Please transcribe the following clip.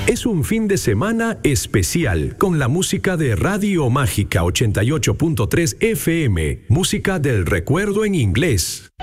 Es un fin de semana especial con la música de Radio Mágica 88.3 FM, música del recuerdo en inglés.